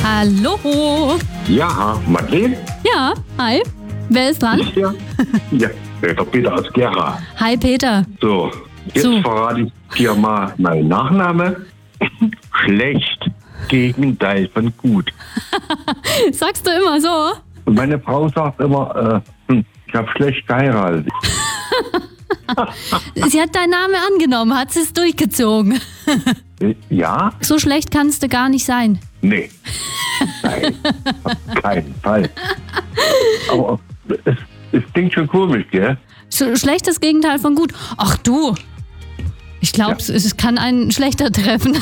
Hallo. Ja, Madeleine? Ja, hi. Wer ist dran? Ja, der Peter aus Gera. Hi, Peter. So, jetzt verrate ich dir mal meinen Nachname. Schlecht, Gegenteil von gut. Sagst du immer so? Und meine Frau sagt immer, ich habe schlecht geheiratet. Sie hat deinen Namen angenommen, hat sie es durchgezogen. Ja? So schlecht kannst du gar nicht sein. Nee. Nein, auf keinen Fall. Aber es klingt schon komisch, gell? Schlechtes Gegenteil von gut. Ach du, ich glaube, es kann einen schlechter treffen.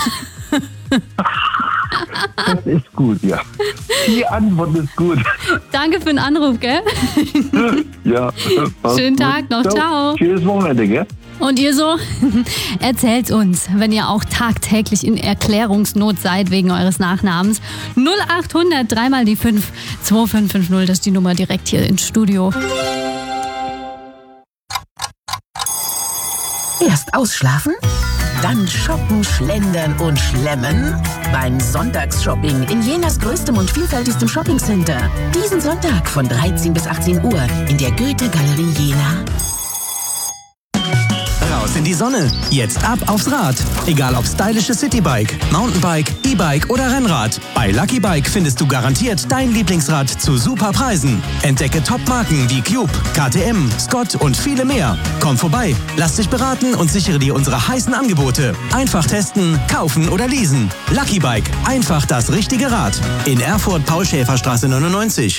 Das ist gut, ja. Die Antwort ist gut. Danke für den Anruf, gell? Ja. Schönen Tag noch, ciao. Schönes Wochenende, gell? Und ihr so? Erzählt uns, wenn ihr auch tagtäglich in Erklärungsnot seid wegen eures Nachnamens. 0800 3 mal die 5 2550, das ist die Nummer direkt hier ins Studio. Erst ausschlafen, dann shoppen, schlendern und schlemmen. Beim Sonntagsshopping in Jenas größtem und vielfältigstem Shoppingcenter. Diesen Sonntag von 13 bis 18 Uhr in der Goethe-Galerie Jena. Raus in die Sonne. Jetzt ab aufs Rad. Egal ob stylisches Citybike, Mountainbike, E-Bike oder Rennrad. Bei Lucky Bike findest du garantiert dein Lieblingsrad zu super Preisen. Entdecke Top-Marken wie Cube, KTM, Scott und viele mehr. Komm vorbei, lass dich beraten und sichere dir unsere heißen Angebote. Einfach testen, kaufen oder leasen. Lucky Bike. Einfach das richtige Rad. In Erfurt, Paul-Schäfer-Straße 99.